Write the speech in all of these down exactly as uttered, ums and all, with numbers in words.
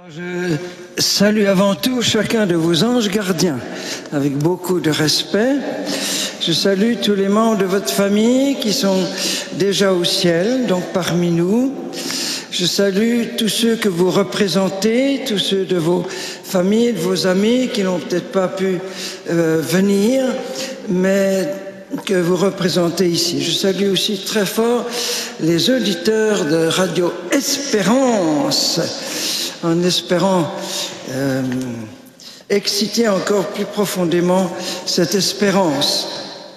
Je salue avant tout chacun de vos anges gardiens, avec beaucoup de respect. Je salue tous les membres de votre famille qui sont déjà au ciel, donc parmi nous. Je salue tous ceux que vous représentez, tous ceux de vos familles, de vos amis qui n'ont peut-être pas pu euh, venir, mais que vous représentez ici. Je salue aussi très fort les auditeurs de Radio Espérance, en espérant euh, exciter encore plus profondément cette espérance.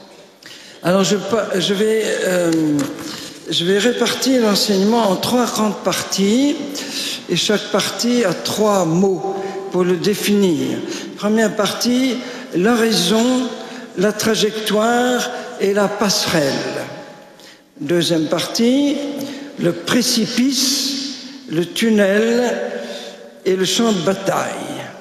Alors je, je, vais, euh, je vais répartir l'enseignement en trois grandes parties, et chaque partie a trois mots pour le définir. Première partie, l'horizon, la trajectoire et la passerelle. Deuxième partie, le précipice, le tunnel et le champ de bataille.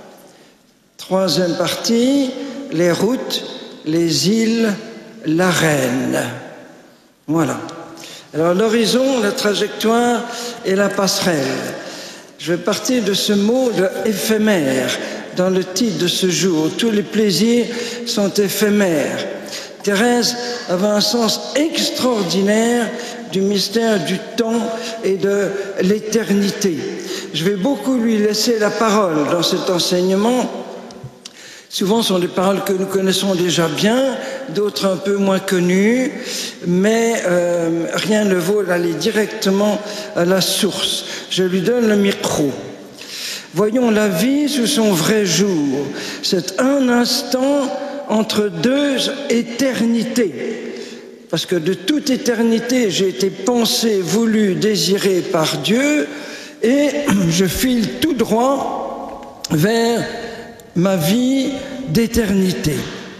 Troisième partie, les routes, les îles, l'arène. Voilà. Alors l'horizon, la trajectoire et la passerelle. Je vais partir de ce mot de éphémère dans le titre de ce jour. Tous les plaisirs sont éphémères. Thérèse avait un sens extraordinaire du mystère du temps et de l'éternité. Je vais beaucoup lui laisser la parole dans cet enseignement. Souvent, ce sont des paroles que nous connaissons déjà bien, d'autres un peu moins connues, mais euh, rien ne vaut d'aller directement à la source. Je lui donne le micro. Voyons la vie sous son vrai jour. C'est un instant entre deux éternités. Parce que de toute éternité, j'ai été pensé, voulu, désiré par Dieu, et je file tout droit vers ma vie d'éternité.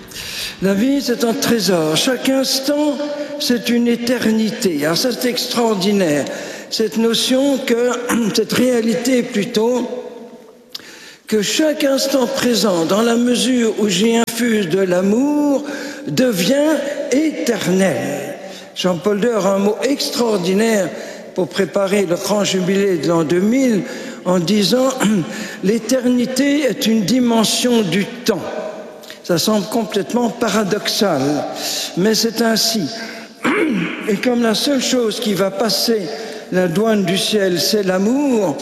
La vie, c'est un trésor. Chaque instant, c'est une éternité. Alors ça, c'est extraordinaire. Cette notion que, cette réalité plutôt, que chaque instant présent, dans la mesure où j'y infuse de l'amour, devient éternel. Jean-Paul deux a un mot extraordinaire pour préparer le grand jubilé de l'an deux mille en disant « l'éternité est une dimension du temps ». Ça semble complètement paradoxal, mais c'est ainsi. Et comme la seule chose qui va passer la douane du ciel, c'est l'amour,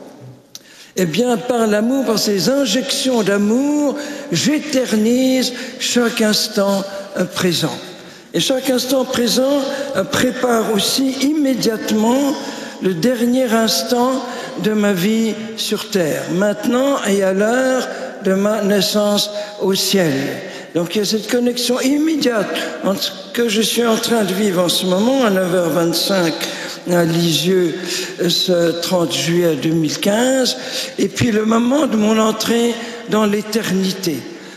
eh bien, par l'amour, par ces injections d'amour, j'éternise chaque instant présent. Et chaque instant présent prépare aussi immédiatement le dernier instant de ma vie sur terre, maintenant et à l'heure de ma naissance au ciel. Donc il y a cette connexion immédiate entre ce que je suis en train de vivre en ce moment, à neuf heures vingt-cinq, à Lisieux, ce trente juillet deux mille quinze, et puis le moment de mon entrée dans l'éternité.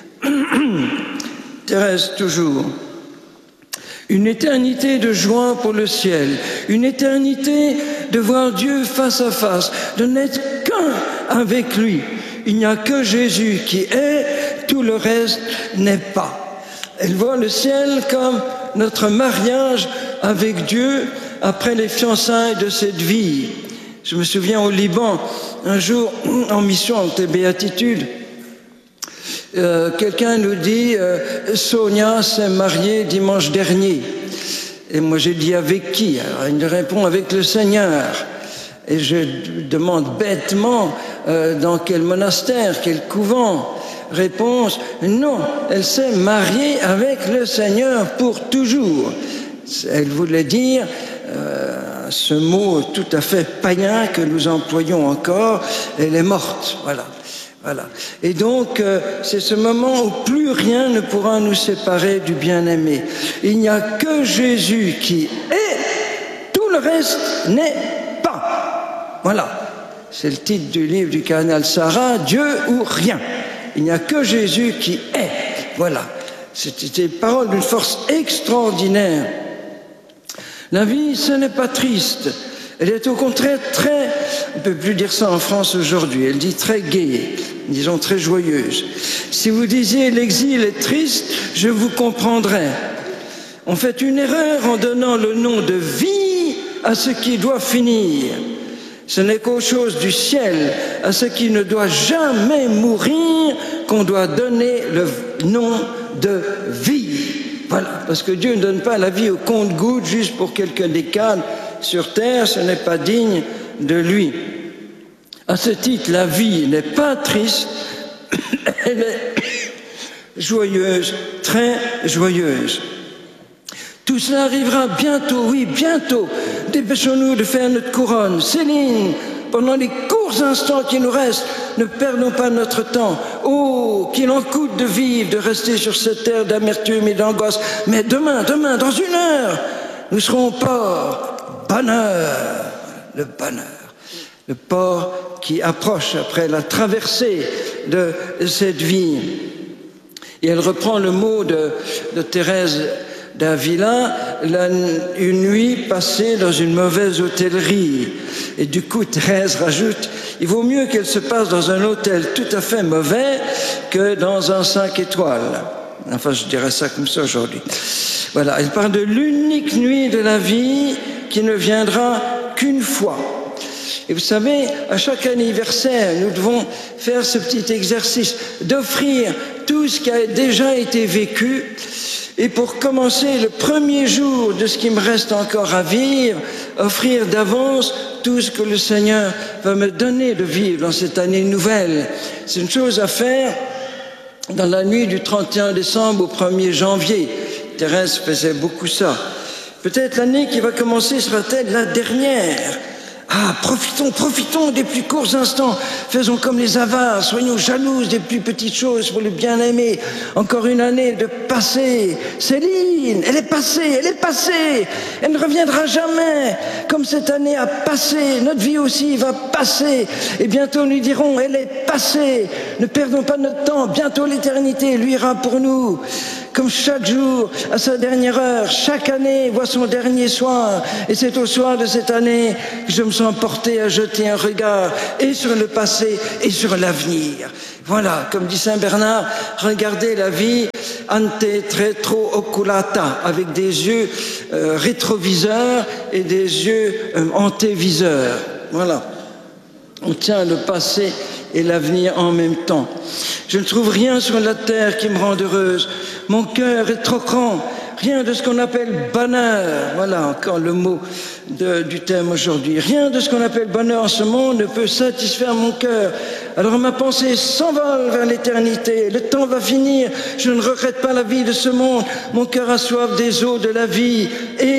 Thérèse, toujours. Une éternité de joie pour le ciel, une éternité de voir Dieu face à face, de n'être qu'un avec lui. Il n'y a que Jésus qui est, tout le reste n'est pas. Elle voit le ciel comme notre mariage avec Dieu après les fiançailles de cette vie. Je me souviens au Liban, un jour en mission en béatitude, euh, quelqu'un nous dit euh, Sonia s'est mariée dimanche dernier. Et moi j'ai dit avec qui? Alors il me répond avec le Seigneur. Et je demande bêtement euh, dans quel monastère, quel couvent. Réponse, non, elle s'est mariée avec le Seigneur pour toujours. Elle voulait dire euh, ce mot tout à fait païen que nous employons encore, elle est morte, voilà. Voilà. Et donc, euh, c'est ce moment où plus rien ne pourra nous séparer du bien-aimé. Il n'y a que Jésus qui est, tout le reste n'est pas. Voilà. C'est le titre du livre du cardinal Sarah, Dieu ou rien. Il n'y a que Jésus qui est. Voilà. C'était des paroles d'une force extraordinaire. La vie, ce n'est pas triste. Elle est au contraire très, on ne peut plus dire ça en France aujourd'hui, elle dit très gaie, disons très joyeuse. Si vous disiez l'exil est triste, je vous comprendrais. On fait une erreur en donnant le nom de vie à ce qui doit finir. Ce n'est qu'aux choses du ciel, à ce qui ne doit jamais mourir, qu'on doit donner le nom de vie. Voilà, parce que Dieu ne donne pas la vie au compte-gouttes juste pour quelques décades sur terre, ce n'est pas digne de lui. À ce titre, la vie n'est pas triste, elle est joyeuse, très joyeuse. Tout cela arrivera bientôt, oui, bientôt. Dépêchons-nous de faire notre couronne. Céline, pendant les courts instants qui nous restent, ne perdons pas notre temps. Oh, qu'il en coûte de vivre, de rester sur cette terre d'amertume et d'angoisse. Mais demain, demain, dans une heure, nous serons au port. Bonheur, le bonheur. Le port qui approche après la traversée de cette vie. Et elle reprend le mot de, de Thérèse d'Avila, la, une nuit passée dans une mauvaise hôtellerie. Et du coup, Thérèse rajoute, il vaut mieux qu'elle se passe dans un hôtel tout à fait mauvais que dans un cinq étoiles. Enfin, je dirais ça comme ça aujourd'hui. Voilà, elle parle de l'unique nuit de la vie qui ne viendra qu'une fois. Et vous savez, à chaque anniversaire, nous devons faire ce petit exercice d'offrir tout ce qui a déjà été vécu. Et pour commencer le premier jour de ce qui me reste encore à vivre, offrir d'avance tout ce que le Seigneur va me donner de vivre dans cette année nouvelle. C'est une chose à faire dans la nuit du trente et un décembre au premier janvier. Thérèse faisait beaucoup ça. Peut-être l'année qui va commencer sera-t-elle la dernière. Ah, profitons, profitons des plus courts instants. Faisons comme les avares, soyons jalouses des plus petites choses pour le bien-aimé. Encore une année de passé. Céline, elle est passée, elle est passée. Elle ne reviendra jamais. Comme cette année a passé, notre vie aussi va passer. Et bientôt nous dirons, elle est passée. Ne perdons pas notre temps. Bientôt l'éternité luira pour nous. Comme chaque jour, à sa dernière heure, chaque année voit son dernier soir. Et c'est au soir de cette année que je me sens porté à jeter un regard et sur le passé et sur l'avenir. Voilà, comme dit Saint Bernard, regardez la vie ante retro oculata, avec des yeux euh, rétroviseurs et des yeux euh, antéviseurs. Voilà, on tient le passé et l'avenir en même temps. Je ne trouve rien sur la terre qui me rende heureuse. Mon cœur est trop grand. Rien de ce qu'on appelle bonheur. Voilà encore le mot de, du thème aujourd'hui. Rien de ce qu'on appelle bonheur en ce monde ne peut satisfaire mon cœur. Alors ma pensée s'envole vers l'éternité. Le temps va finir. Je ne regrette pas la vie de ce monde. Mon cœur a soif des eaux de la vie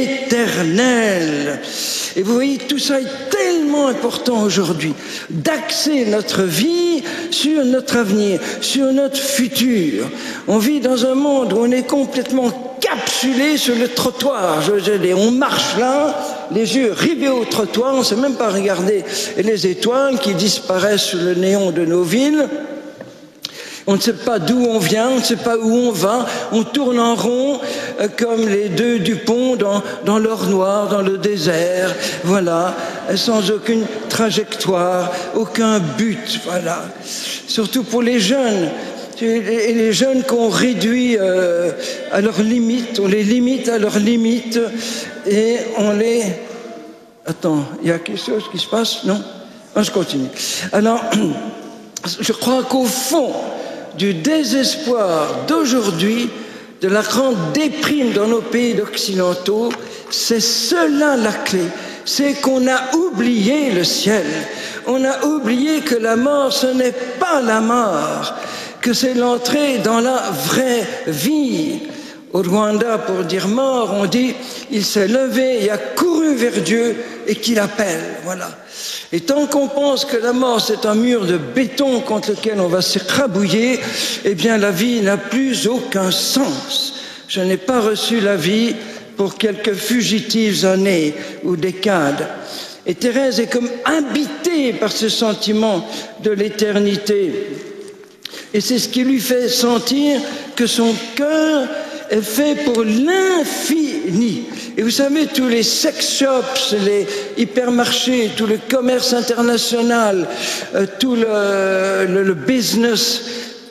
éternelle. Et vous voyez, tout ça est tellement important aujourd'hui, d'axer notre vie sur notre avenir, sur notre futur. On vit dans un monde où on est complètement capsulé sur le trottoir. Je, je, on marche là, les yeux rivés au trottoir, on ne sait même pas regarder les étoiles qui disparaissent sur le néon de nos villes. On ne sait pas d'où on vient, on ne sait pas où on va, on tourne en rond euh, comme les deux Dupont dans, dans l'or noir, dans le désert, voilà, sans aucune trajectoire, aucun but, voilà. Surtout pour les jeunes, et les jeunes qu'on réduit euh, à leurs limites, on les limite à leurs limites et on les... Attends, il y a quelque chose qui se passe, non? Non, je continue. Alors, je crois qu'au fond du désespoir d'aujourd'hui, de la grande déprime dans nos pays occidentaux, c'est cela la clé. C'est qu'on a oublié le ciel. On a oublié que la mort, ce n'est pas la mort, que c'est l'entrée dans la vraie vie. Au Rwanda, pour dire mort, on dit il s'est levé et a couru vers Dieu et qu'il appelle. Voilà. Et tant qu'on pense que la mort c'est un mur de béton contre lequel on va s'écrabouiller, eh bien la vie n'a plus aucun sens. Je n'ai pas reçu la vie pour quelques fugitives années ou décades. Et Thérèse est comme habitée par ce sentiment de l'éternité. Et c'est ce qui lui fait sentir que son cœur est fait pour l'infini. Et vous savez, tous les sex shops, les hypermarchés, tout le commerce international, euh, tout le, le, le business, tout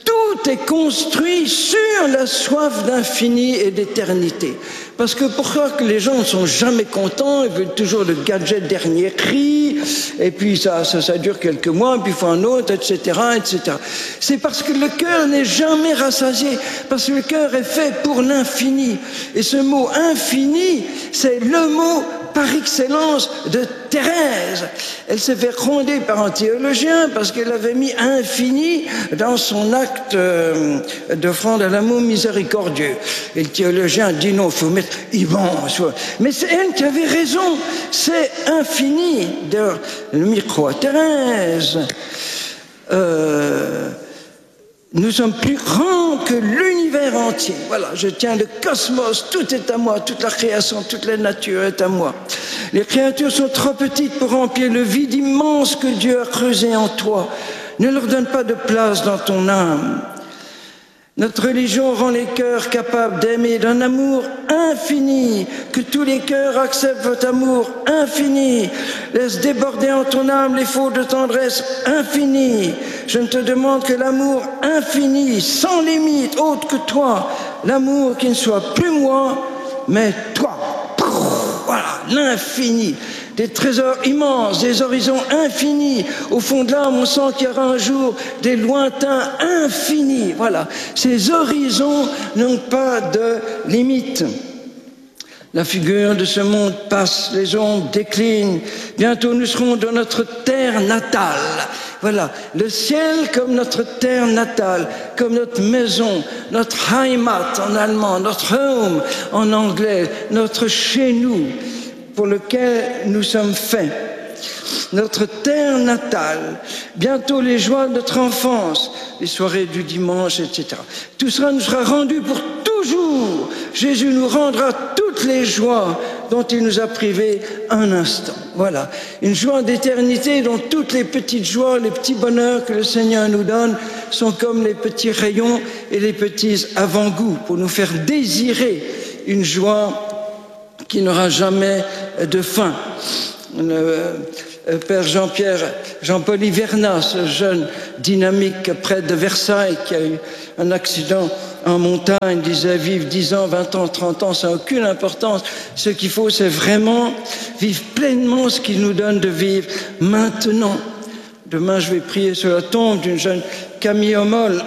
Tout est construit sur la soif d'infini et d'éternité. Parce que pourquoi que les gens ne sont jamais contents, ils veulent toujours le gadget dernier cri, et puis ça, ça, ça dure quelques mois, puis il faut un autre, et cetera, et cetera. C'est parce que le cœur n'est jamais rassasié, parce que le cœur est fait pour l'infini. Et ce mot infini, c'est le mot par excellence de Thérèse. Elle s'est fait gronder par un théologien parce qu'elle avait mis infini dans son acte euh, d'offrande à l'amour miséricordieux. Et le théologien dit non, il faut mettre immense. Mais c'est elle qui avait raison, c'est infini. D'ailleurs, le micro à Thérèse. Euh, Nous sommes plus grands que l'univers entier. Voilà, je tiens le cosmos, tout est à moi, toute la création, toute la nature est à moi. Les créatures sont trop petites pour remplir le vide immense que Dieu a creusé en toi. Ne leur donne pas de place dans ton âme. Notre religion rend les cœurs capables d'aimer d'un amour infini, que tous les cœurs acceptent votre amour infini. Laisse déborder en ton âme les flots de tendresse infinie. Je ne te demande que l'amour infini, sans limite, autre que toi. L'amour qui ne soit plus moi, mais toi. Voilà, l'infini. Des trésors immenses, des horizons infinis. Au fond de l'âme, on sent qu'il y aura un jour des lointains infinis. Voilà, ces horizons n'ont pas de limite. La figure de ce monde passe, les ondes déclinent. Bientôt, nous serons dans notre terre natale. Voilà, le ciel comme notre terre natale, comme notre maison, notre Heimat en allemand, notre home en anglais, notre chez nous, pour lequel nous sommes faits. Notre terre natale, bientôt les joies de notre enfance, les soirées du dimanche, et cetera. Tout cela nous sera rendu pour toujours. Jésus nous rendra toutes les joies dont il nous a privés un instant. Voilà, une joie d'éternité dont toutes les petites joies, les petits bonheurs que le Seigneur nous donne sont comme les petits rayons et les petits avant-goûts pour nous faire désirer une joie qui n'aura jamais de fin. Le père Jean-Pierre, Jean-Paul Hiverna, ce jeune dynamique près de Versailles qui a eu un accident en montagne, disait vivre dix ans, vingt ans, trente ans, ça n'a aucune importance. Ce qu'il faut, c'est vraiment vivre pleinement ce qu'il nous donne de vivre maintenant. Demain, je vais prier sur la tombe d'une jeune Camille Homol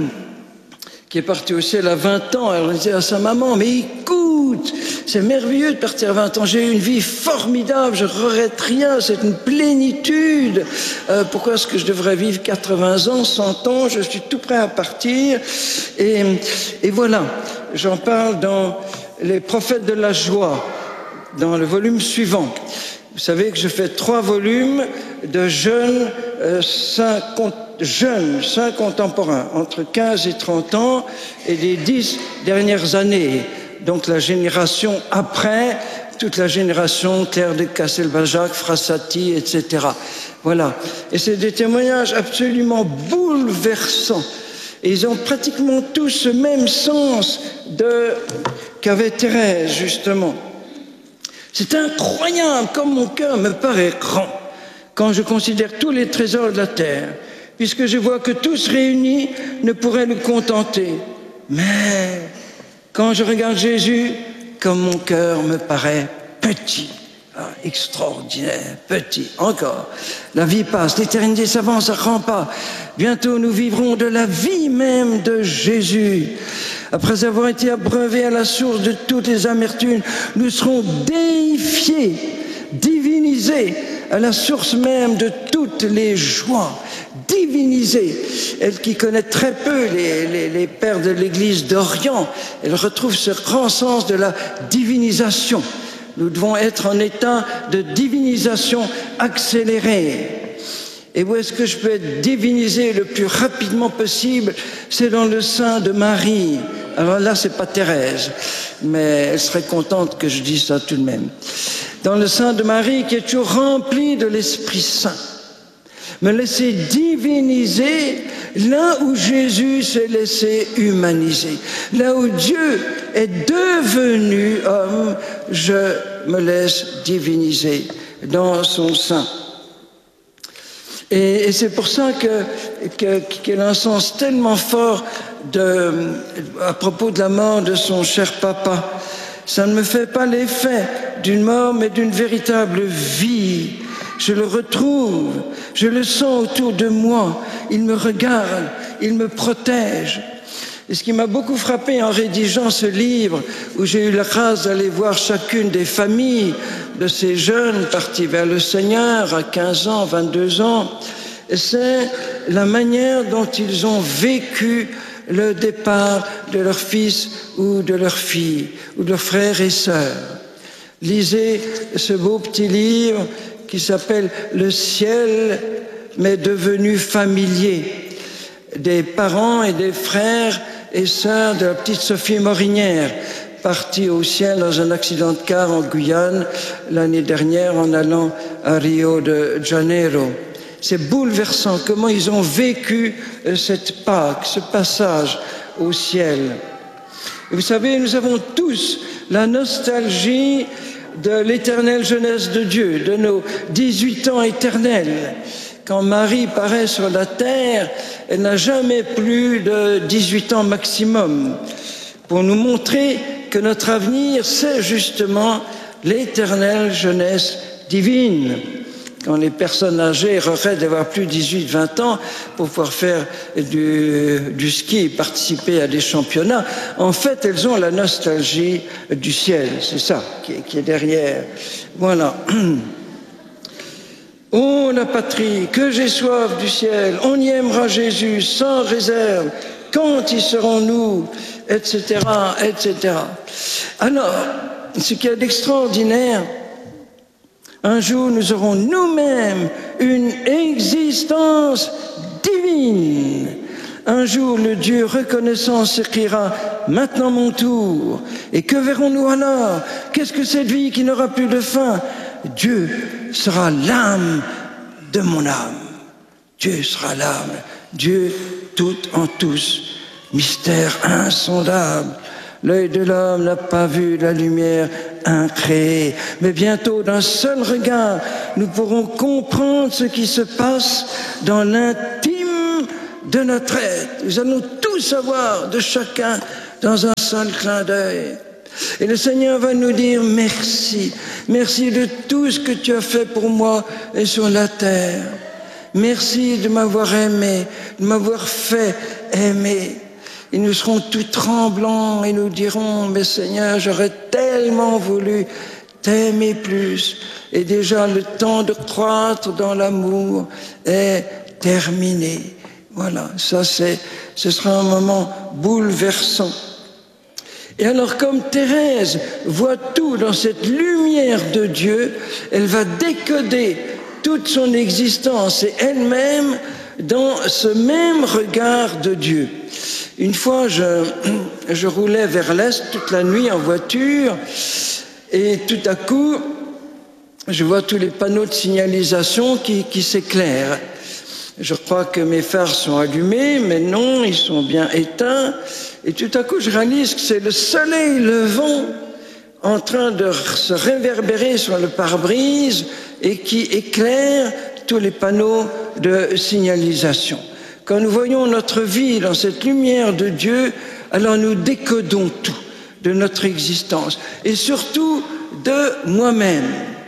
qui est partie au ciel à vingt ans. Elle disait à sa maman, mais écoute, c'est merveilleux de partir à vingt ans. J'ai eu une vie formidable, je ne regrette rien, c'est une plénitude. Euh, pourquoi est-ce que je devrais vivre quatre-vingts ans, cent ans? Je suis tout prêt à partir. Et, et voilà, j'en parle dans Les prophètes de la joie, dans le volume suivant. Vous savez que je fais trois volumes de jeunes euh, saints, jeunes saints contemporains, entre quinze et trente ans, et les dix dernières années. Donc la génération après, toute la génération, Claire de Castelbajac, Frassati, et cetera. Voilà. Et c'est des témoignages absolument bouleversants. Et ils ont pratiquement tous ce même sens de, qu'avait Thérèse, justement. C'est incroyable comme mon cœur me paraît grand quand je considère tous les trésors de la terre, puisque je vois que tous réunis ne pourraient le contenter. Mais quand je regarde Jésus, comme mon cœur me paraît petit, ah, extraordinaire, petit, encore. La vie passe, l'éternité s'avance à grands pas. Bientôt nous vivrons de la vie même de Jésus. Après avoir été abreuvés à la source de toutes les amertumes, nous serons déifiés, divinisés à la source même de toutes les joies. Divinisés. Elle qui connaît très peu les, les, les pères de l'Église d'Orient, elle retrouve ce grand sens de la divinisation. Nous devons être en état de divinisation accélérée. Et où est-ce que je peux être divinisé le plus rapidement possible? C'est dans le sein de Marie. Alors là, c'est pas Thérèse, mais elle serait contente que je dise ça tout de même. Dans le sein de Marie, qui est toujours rempli de l'Esprit Saint. Me laisser diviniser là où Jésus s'est laissé humaniser. Là où Dieu est devenu homme, je me laisse diviniser dans son sein. Et, et c'est pour ça que, que, qu'elle a un sens tellement fort de, à propos de la mort de son cher papa. Ça ne me fait pas l'effet d'une mort, mais d'une véritable vie. Je le retrouve, je le sens autour de moi. Il me regarde, il me protège. Et ce qui m'a beaucoup frappé en rédigeant ce livre, où j'ai eu la grâce d'aller voir chacune des familles de ces jeunes partis vers le Seigneur à quinze ans, vingt-deux ans, c'est la manière dont ils ont vécu le départ de leur fils ou de leur fille, ou de leurs frères et sœurs. Lisez ce beau petit livre qui s'appelle « Le ciel m'est devenu familier » des parents et des frères et sœurs de la petite Sophie Morinière, partie au ciel dans un accident de car en Guyane l'année dernière en allant à Rio de Janeiro. C'est bouleversant comment ils ont vécu cette Pâque, ce passage au ciel. Et vous savez, nous avons tous la nostalgie de l'éternelle jeunesse de Dieu, de nos dix-huit ans éternels. Quand Marie paraît sur la terre, elle n'a jamais plus de dix-huit ans maximum, pour nous montrer que notre avenir, c'est justement l'éternelle jeunesse divine. Quand les personnes âgées rêveraient d'avoir plus de dix-huit vingt ans pour pouvoir faire du, du ski et participer à des championnats, en fait, elles ont la nostalgie du ciel. C'est ça qui est, qui est derrière. Voilà. Oh, la patrie, que j'ai soif du ciel, on y aimera Jésus sans réserve, quand y serons-nous, et cetera, et cetera. Alors, ce qui est d'extraordinaire, un jour nous aurons nous-mêmes une existence divine. Un jour le Dieu reconnaissant s'écriera « Maintenant mon tour ». Et que verrons-nous alors? Qu'est-ce que cette vie qui n'aura plus de fin? Dieu sera l'âme de mon âme. Dieu sera l'âme. Dieu tout en tous. Mystère insondable. L'œil de l'homme n'a pas vu la lumière incréée. Mais bientôt, d'un seul regard, nous pourrons comprendre ce qui se passe dans l'intime de notre être. Nous allons tout savoir de chacun dans un seul clin d'œil. Et le Seigneur va nous dire merci. Merci de tout ce que tu as fait pour moi et sur la terre. Merci de m'avoir aimé, de m'avoir fait aimer. Et nous serons tout tremblants et nous dirons, mais Seigneur, j'aurais tellement voulu t'aimer plus. Et déjà le temps de croître dans l'amour est terminé. Voilà, ça c'est, ce sera un moment bouleversant. Et alors, comme Thérèse voit tout dans cette lumière de Dieu, elle va décoder toute son existence et elle-même dans ce même regard de Dieu. Une fois, je, je roulais vers l'est toute la nuit en voiture et tout à coup, je vois tous les panneaux de signalisation qui, qui s'éclairent. Je crois que mes phares sont allumés, mais non, ils sont bien éteints. Et tout à coup, je réalise que c'est le soleil levant en train de se réverbérer sur le pare-brise et qui éclaire tous les panneaux de signalisation. Quand nous voyons notre vie dans cette lumière de Dieu, alors nous décodons tout de notre existence et surtout de moi-même.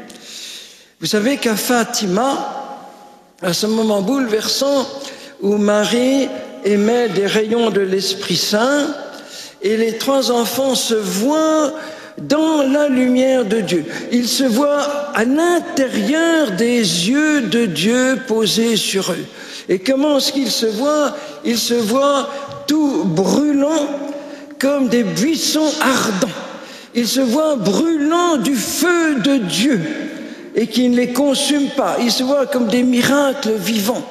Vous savez qu'à Fatima, à ce moment bouleversant où Marie émet des rayons de l'Esprit Saint et les trois enfants se voient dans la lumière de Dieu. Ils se voient à l'intérieur des yeux de Dieu posés sur eux. Et comment est-ce qu'ils se voient? Ils se voient tout brûlants comme des buissons ardents. Ils se voient brûlant du feu de Dieu et qui ne les consume pas. Ils se voient comme des miracles vivants.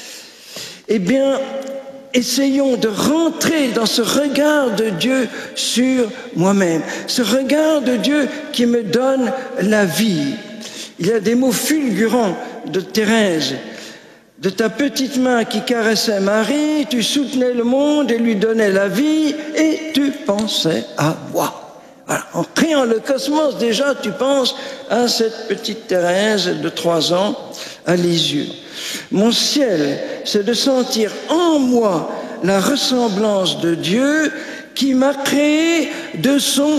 Eh bien, essayons de rentrer dans ce regard de Dieu sur moi-même, ce regard de Dieu qui me donne la vie. Il y a des mots fulgurants de Thérèse. De ta petite main qui caressait Marie, tu soutenais le monde et lui donnais la vie et tu pensais à moi. Voilà. En créant le cosmos, déjà, tu penses à cette petite Thérèse de trois ans à Lisieux. Mon ciel, c'est de sentir en moi la ressemblance de Dieu qui m'a créé de son,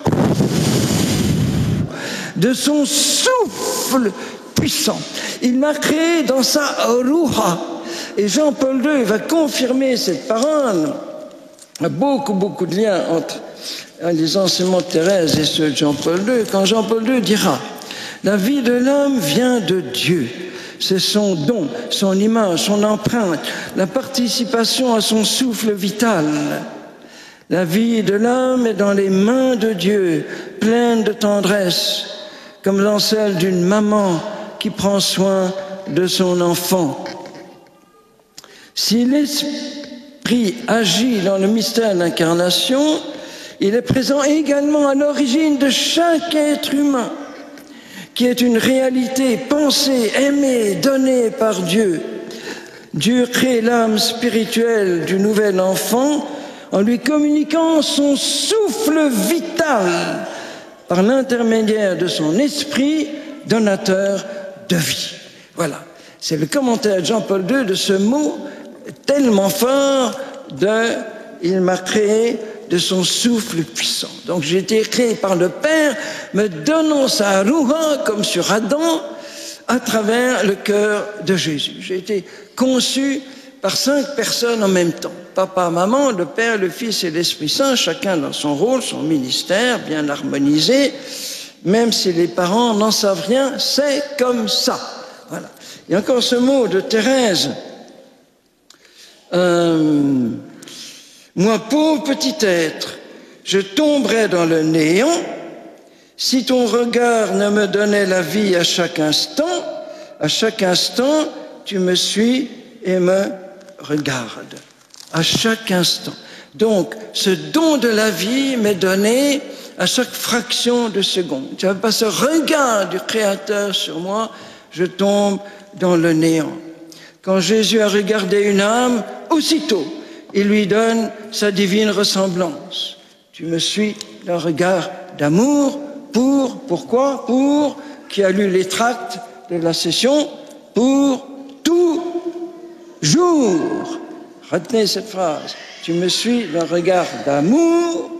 de son souffle puissant. Il m'a créé dans sa ruha. Et Jean-Paul deux va confirmer cette parole. Il y a beaucoup, beaucoup de liens entre les enseignements de Thérèse et ceux de Jean-Paul deux. Quand Jean-Paul deux dira « La vie de l'homme vient de Dieu ». C'est son don, son image, son empreinte, la participation à son souffle vital. La vie de l'homme est dans les mains de Dieu, pleine de tendresse, comme dans celle d'une maman qui prend soin de son enfant. Si l'Esprit agit dans le mystère de l'incarnation, il est présent également à l'origine de chaque être humain, qui est une réalité pensée, aimée, donnée par Dieu. Dieu crée l'âme spirituelle du nouvel enfant en lui communiquant son souffle vital par l'intermédiaire de son esprit donateur de vie. Voilà, c'est le commentaire de Jean-Paul deux de ce mot tellement fort de « il m'a créé de son souffle puissant ». Donc j'ai été créé par le Père, me donnant sa ruha, comme sur Adam, à travers le cœur de Jésus. J'ai été conçu par cinq personnes en même temps. Papa, maman, le Père, le Fils et l'Esprit Saint, chacun dans son rôle, son ministère, bien harmonisé. Même si les parents n'en savent rien, c'est comme ça. Voilà. Il y a encore ce mot de Thérèse. Euh, Moi, pauvre petit être, je tomberais dans le néant si ton regard ne me donnait la vie à chaque instant. À chaque instant, tu me suis et me regardes. À chaque instant. Donc, ce don de la vie m'est donné à chaque fraction de seconde. Tu n'as pas ce regard du Créateur sur moi, je tombe dans le néant. Quand Jésus a regardé une âme, aussitôt, il lui donne sa divine ressemblance. Tu me suis d'un regard d'amour pour, pourquoi? Pour, qui a lu les tracts de la session, pour tout jour. Retenez cette phrase. Tu me suis d'un regard d'amour